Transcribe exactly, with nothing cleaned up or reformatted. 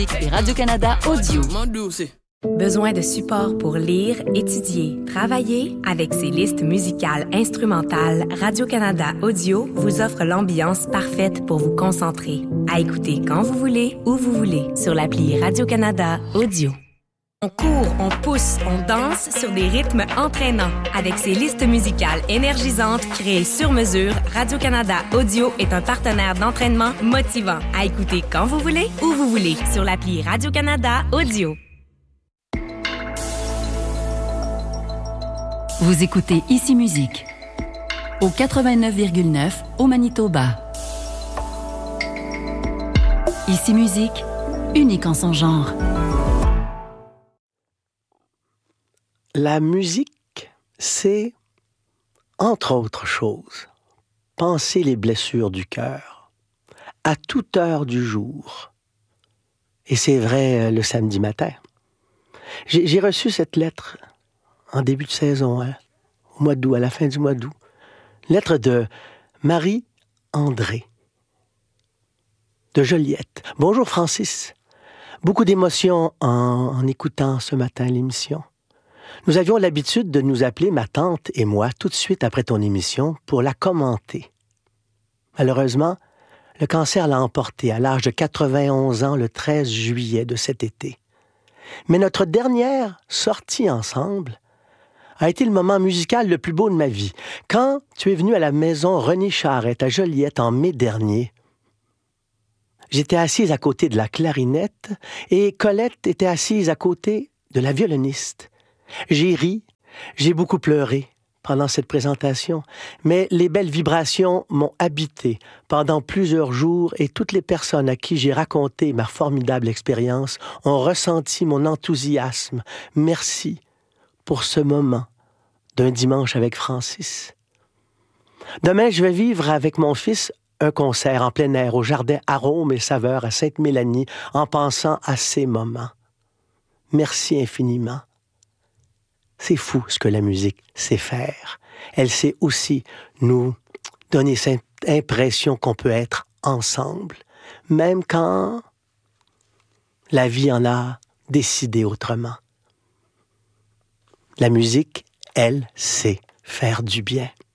et Radio-Canada Audio. Besoin de support pour lire, étudier, travailler? Avec ses listes musicales instrumentales, Radio-Canada Audio vous offre l'ambiance parfaite pour vous concentrer. À écouter quand vous voulez, où vous voulez, sur l'appli Radio-Canada Audio. On court, on pousse, on danse sur des rythmes entraînants. Avec ses listes musicales énergisantes créées sur mesure, Radio-Canada Audio est un partenaire d'entraînement motivant. À écouter quand vous voulez, où vous voulez, sur l'appli Radio-Canada Audio. Vous écoutez Ici Musique au quatre-vingt-neuf virgule neuf au Manitoba. Ici Musique, unique en son genre. La musique, c'est, entre autres choses, panser les blessures du cœur, à toute heure du jour. Et c'est vrai le samedi matin. J'ai, j'ai reçu cette lettre en début de saison, hein, au mois d'août, à la fin du mois d'août. Lettre de Marie-André, de Joliette. Bonjour Francis. Beaucoup d'émotions en, en écoutant ce matin l'émission. Nous avions l'habitude de nous appeler, ma tante et moi, tout de suite après ton émission, pour la commenter. Malheureusement, le cancer l'a emportée à l'âge de quatre-vingt-onze ans le treize juillet de cet été. Mais notre dernière sortie ensemble a été le moment musical le plus beau de ma vie. Quand tu es venu à la maison René Charette à Joliette en mai dernier, j'étais assise à côté de la clarinette et Colette était assise à côté de la violoniste. J'ai ri, j'ai beaucoup pleuré pendant cette présentation, mais les belles vibrations m'ont habité pendant plusieurs jours et toutes les personnes à qui j'ai raconté ma formidable expérience ont ressenti mon enthousiasme. Merci pour ce moment d'un dimanche avec Francis. Demain, je vais vivre avec mon fils un concert en plein air au jardin Arômes et Saveurs à Sainte-Mélanie en pensant à ces moments. Merci infiniment. C'est fou ce que la musique sait faire. Elle sait aussi nous donner cette impression qu'on peut être ensemble, même quand la vie en a décidé autrement. La musique, elle, sait faire du bien.